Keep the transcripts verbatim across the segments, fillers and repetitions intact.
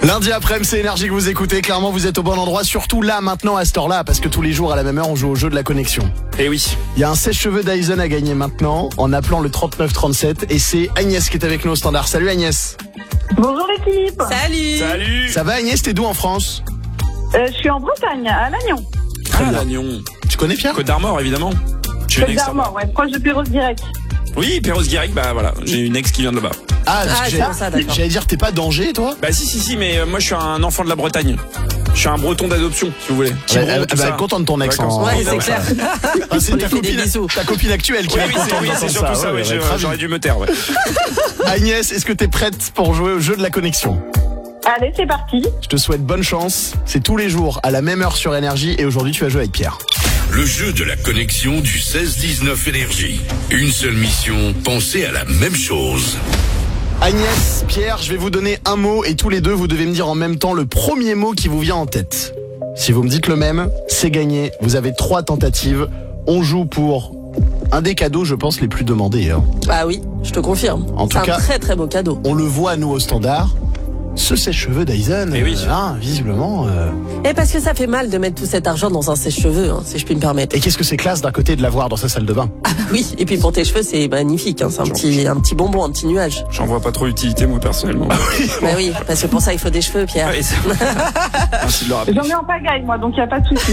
Lundi après-midi, c'est Énergie que vous écoutez. Clairement, vous êtes au bon endroit, surtout là, maintenant, à cette heure-là, parce que tous les jours, à la même heure, on joue au jeu de la connexion. Eh oui. Il y a un sèche-cheveux Dyson à gagner maintenant, en appelant le trente-neuf trente-sept, et c'est Agnès qui est avec nous au standard. Salut Agnès. Bonjour l'équipe. Salut. Salut. Ça va Agnès, t'es d'où en France? Euh, je suis en Bretagne, à Lannion. Ah, Lannion. Tu connais Pierre? Côte d'Armor, évidemment. J'ai Côte une ex d'Armor, ouais, proche de Perros-Guirec. Oui, Perros-Guirec, bah voilà, j'ai une ex qui vient de là-bas. Ah, parce Ah, que c'est j'allais- pour ça, d'accord. j'allais dire, t'es pas d'Angers, toi? Bah si, si, si, mais euh, moi je suis un enfant de la Bretagne. Je suis un breton d'adoption, si vous voulez. Petit Elle breton, va tout être ça. contente de ton ex. Vacances. en- Ouais, c'est en- clair. Ah, c'est On lui ta fait des copine, bisous. ta copine actuelle qui Oui, va oui, être c'est contente oui, c'est d'entendre surtout ça, ouais, ouais, ouais, j'ai- très j'aurais bien. dû me taire, ouais. Agnès, est-ce que t'es prête pour jouer au jeu de la connexion? Allez, c'est parti. Je te souhaite bonne chance. C'est tous les jours à la même heure sur Énergie et aujourd'hui tu vas jouer avec Pierre. Le jeu de la connexion du seize dix-neuf Énergie. Une seule mission, penser à la même chose. Agnès, Pierre, je vais vous donner un mot et tous les deux vous devez me dire en même temps le premier mot qui vous vient en tête. Si vous me dites le même, c'est gagné. Vous avez trois tentatives. On joue pour un des cadeaux, je pense, les plus demandés. Hein. Bah oui, je te confirme. En tout c'est cas- un très très beau cadeau. On le voit nous au standard. Ce sèche-cheveux Dyson, Eh oui. euh, hein, visiblement. euh, Et parce que ça fait mal de mettre tout cet argent dans un sèche-cheveux, hein, si je puis me permettre. Et qu'est-ce que c'est classe d'un côté de l'avoir dans sa salle de bain? Ah bah oui, et puis pour tes cheveux, c'est magnifique. Hein, c'est un petit, un petit bonbon, un petit nuage. J'en vois pas trop l'utilité, moi, personnellement. Bah oui, parce que pour ça, il faut des cheveux, Pierre. Ouais, c'est- Merci de le rappeler. J'en ai en pagaille, moi, donc il n'y a pas de souci.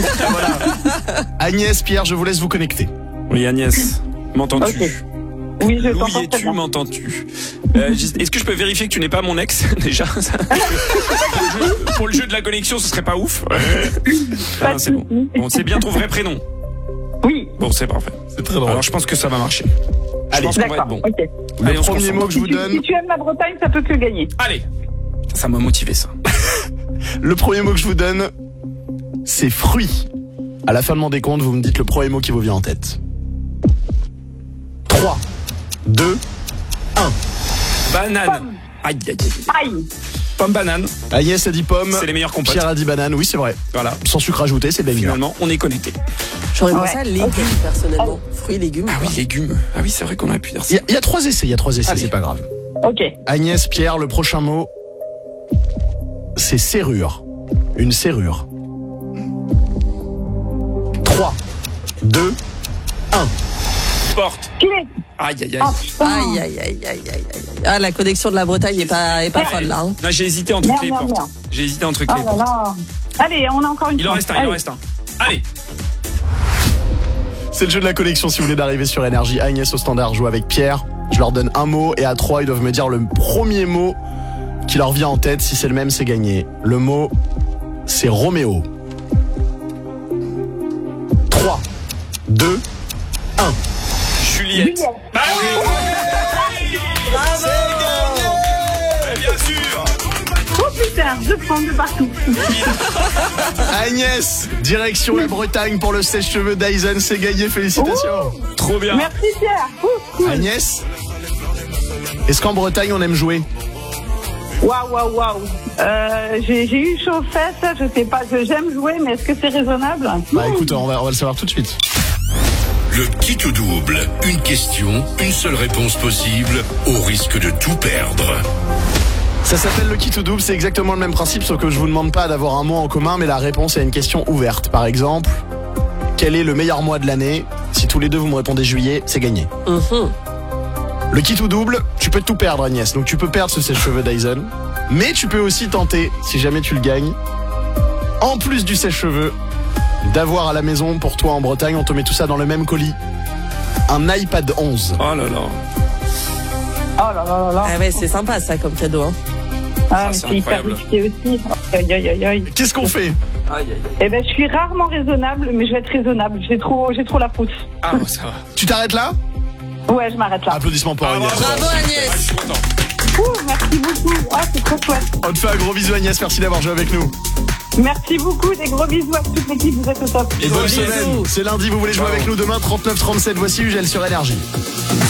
Agnès, Pierre, je vous laisse vous connecter. Oui, Agnès, m'entends-tu? Ok. Oui, je Où t'entends y très es-tu, bien. m'entends-tu? euh, juste- Est-ce que je peux vérifier que tu n'es pas mon ex, déjà? Ça, pour, le jeu, pour le jeu de la connexion, ce serait pas ouf. Ah, c'est bon. Bon, c'est bien ton vrai prénom. Oui, Bon, c'est parfait. C'est très drôle. Alors, je pense que ça va marcher. Je Allez, pense qu'on va être d'accord, bon. ok. Le Allez, on se premier concentre. mot que je vous Si tu, donne, si tu aimes la Bretagne, ça peut que gagner. Allez, ça m'a motivé, ça. le premier mot que je vous donne, c'est fruit. À la fin de mon décompte, vous me dites le premier mot qui vous vient en tête. trois, deux, un. Banane. Aïe, aïe, aïe. Aïe. Pomme banane, Agnès a dit pomme. c'est les meilleurs compotes. Pierre a dit banane. Oui, c'est vrai. Voilà. Sans sucre ajouté, c'est bien meilleur. Finalement, on est connecté. J'aurais Ouais. pensé à légumes, personnellement. Fruits, légumes. Ah oui, légumes. Ah oui, c'est vrai qu'on aurait pu dire ça. Il y, a- il y a trois essais, il y a trois essais, Allez. c'est pas grave. Ok. Agnès, Pierre, le prochain mot, c'est serrure. Une serrure. trois, deux, un. Porte. Clé. Aïe, aïe, aïe. Oh, putain. Aïe, aïe, aïe, aïe, aïe, aïe. Ah, la connexion de la Bretagne est pas, est pas folle, là. Hein. Non, j'ai hésité entre Merde, clé et merde, porte. merde. J'ai hésité entre Oh clé et là porte. là. Allez, on a encore une Il en chance. reste un, il en Allez. reste un. Allez. C'est le jeu de la connexion si vous voulez d'arriver sur Énergie. Agnès au standard joue avec Pierre. Je leur donne un mot et à trois, ils doivent me dire le premier mot qui leur vient en tête. Si c'est le même, c'est gagné. Le mot, c'est Roméo. trois, deux, un. Juliette. Juliette. Bah oui. C'est gagné. Mais bien sûr. Oh putain, deux points de partout. Agnès, direction la Bretagne pour le sèche-cheveux Dyson. C'est gagné, félicitations. Trop bien. Merci Pierre. Ouh, cool. Agnès, est-ce qu'en Bretagne on aime jouer? Waouh, waouh, waouh. Euh, j'ai j'ai eu chaud aux fesses, je sais pas, que j'aime jouer, mais est-ce que c'est raisonnable? Bah écoute, on va, on va le savoir tout de suite. Le qui tout double. Une question, une seule réponse possible, au risque de tout perdre. Ça s'appelle le kit ou double, c'est exactement le même principe, sauf que je vous demande pas d'avoir un mot en commun, mais la réponse est une question ouverte. Par exemple, quel est le meilleur mois de l'année? Si tous les deux vous me répondez juillet, c'est gagné. Mhm. Le kit ou double, tu peux tout perdre Agnès, donc tu peux perdre ce sèche-cheveux Dyson, mais tu peux aussi tenter, si jamais tu le gagnes, en plus du sèche-cheveux, d'avoir à la maison pour toi en Bretagne, on te met tout ça dans le même colis, un iPad onze. Oh là là. Oh là là là là. Ah ouais, c'est sympa, ça, comme cadeau. Hein. Ah, mais c'est c'est hyper incroyable. risqué aussi. Aïe, aïe, aïe, aïe. Qu'est-ce qu'on fait? Aïe, aïe, aïe. Eh ben, je suis rarement raisonnable, mais je vais être raisonnable. J'ai trop, j'ai trop la pousse. Ah, ça va. Tu t'arrêtes là? Ouais, je m'arrête là. Applaudissements pour Ah, Agnès. Bravo, Ah, Agnès. je suis content. Ouh, merci beaucoup. Ah, c'est trop chouette. On te fait un gros bisou Agnès, merci d'avoir joué avec nous. Merci beaucoup. Des gros bisous à toute l'équipe. Vous êtes au top. Et bonne Bisous. semaine. C'est lundi, vous voulez jouer Ciao. avec nous demain, trente-neuf trente-sept, voici Ugel sur Énergie.